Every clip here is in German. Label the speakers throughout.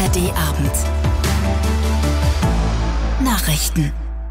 Speaker 1: ARD Abend. Nachrichten.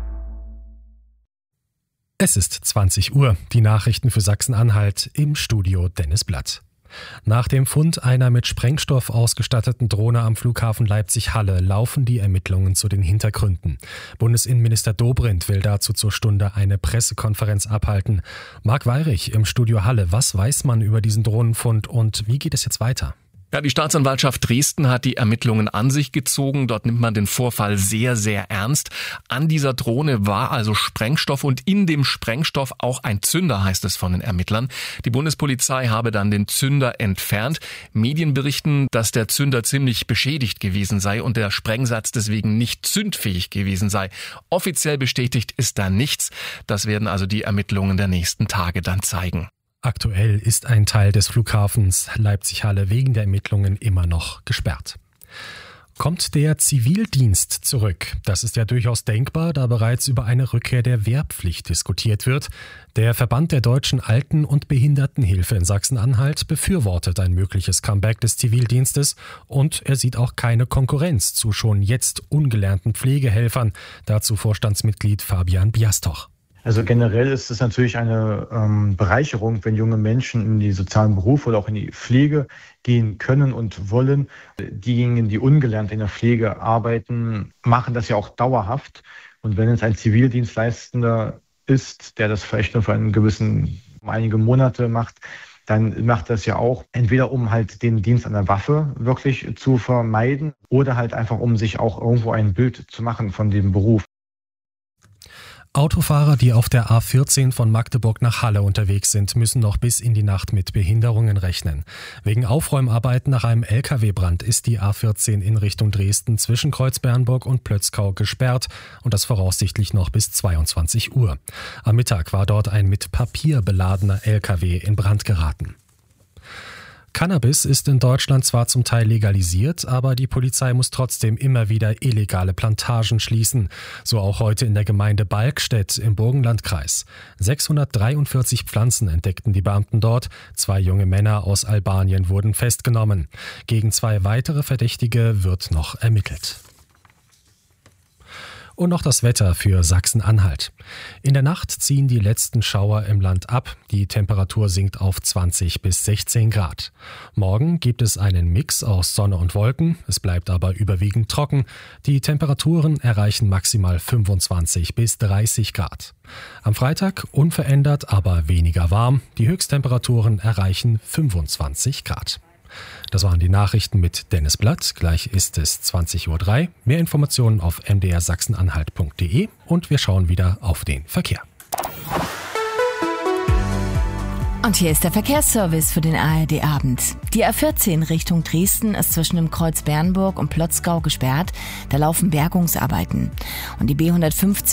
Speaker 2: Es ist 20 Uhr. Die Nachrichten für Sachsen-Anhalt, im Studio Dennis Blatt. Nach dem Fund einer mit Sprengstoff ausgestatteten Drohne am Flughafen Leipzig-Halle laufen die Ermittlungen zu den Hintergründen. Bundesinnenminister Dobrindt will dazu zur Stunde eine Pressekonferenz abhalten. Marc Weyrich im Studio Halle. Was weiß man über diesen Drohnenfund und wie geht es jetzt weiter?
Speaker 3: Ja, die Staatsanwaltschaft Dresden hat die Ermittlungen an sich gezogen. Dort nimmt man den Vorfall sehr, sehr ernst. An dieser Drohne war also Sprengstoff und in dem Sprengstoff auch ein Zünder, heißt es von den Ermittlern. Die Bundespolizei habe dann den Zünder entfernt. Medien berichten, dass der Zünder ziemlich beschädigt gewesen sei und der Sprengsatz deswegen nicht zündfähig gewesen sei. Offiziell bestätigt ist da nichts. Das werden also die Ermittlungen der nächsten Tage dann zeigen.
Speaker 2: Aktuell ist ein Teil des Flughafens Leipzig-Halle wegen der Ermittlungen immer noch gesperrt. Kommt der Zivildienst zurück? Das ist ja durchaus denkbar, da bereits über eine Rückkehr der Wehrpflicht diskutiert wird. Der Verband der Deutschen Alten- und Behindertenhilfe in Sachsen-Anhalt befürwortet ein mögliches Comeback des Zivildienstes und er sieht auch keine Konkurrenz zu schon jetzt ungelernten Pflegehelfern. Dazu Vorstandsmitglied Fabian Biastoch.
Speaker 4: Also generell ist es natürlich eine Bereicherung, wenn junge Menschen in die sozialen Berufe oder auch in die Pflege gehen können und wollen. Diejenigen, die ungelernt in der Pflege arbeiten, machen das ja auch dauerhaft. Und wenn es ein Zivildienstleistender ist, der das vielleicht nur für einige Monate macht, dann macht das ja auch entweder, um halt den Dienst an der Waffe wirklich zu vermeiden oder halt einfach, um sich auch irgendwo ein Bild zu machen von dem Beruf.
Speaker 2: Autofahrer, die auf der A14 von Magdeburg nach Halle unterwegs sind, müssen noch bis in die Nacht mit Behinderungen rechnen. Wegen Aufräumarbeiten nach einem Lkw-Brand ist die A14 in Richtung Dresden zwischen Kreuz-Bernburg und Plötzkau gesperrt und das voraussichtlich noch bis 22 Uhr. Am Mittag war dort ein mit Papier beladener Lkw in Brand geraten. Cannabis ist in Deutschland zwar zum Teil legalisiert, aber die Polizei muss trotzdem immer wieder illegale Plantagen schließen. So auch heute in der Gemeinde Balkstedt im Burgenlandkreis. 643 Pflanzen entdeckten die Beamten dort. 2 junge Männer aus Albanien wurden festgenommen. Gegen 2 weitere Verdächtige wird noch ermittelt. Und noch das Wetter für Sachsen-Anhalt. In der Nacht ziehen die letzten Schauer im Land ab. Die Temperatur sinkt auf 20 bis 16 Grad. Morgen gibt es einen Mix aus Sonne und Wolken. Es bleibt aber überwiegend trocken. Die Temperaturen erreichen maximal 25 bis 30 Grad. Am Freitag unverändert, aber weniger warm. Die Höchsttemperaturen erreichen 25 Grad. Das waren die Nachrichten mit Dennis Blatt. Gleich ist es 20.03 Uhr. Mehr Informationen auf mdrsachsenanhalt.de und wir schauen wieder auf den Verkehr.
Speaker 1: Und hier ist der Verkehrsservice für den ARD Abend. Die A14 Richtung Dresden ist zwischen dem Kreuz Bernburg und Plötzkau gesperrt. Da laufen Bergungsarbeiten. Und die B150